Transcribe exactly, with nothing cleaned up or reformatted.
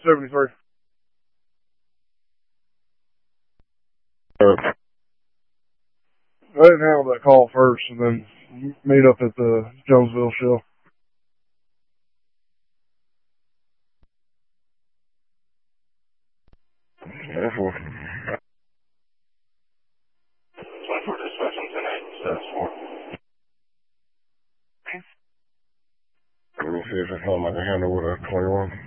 seventy-three. Uh, I didn't handle that call first and then meet up at the Jonesville show. yeah, well, twenty-four dispatch on ten eight, that's four. Let me see if it's home I can handle with a twenty-one.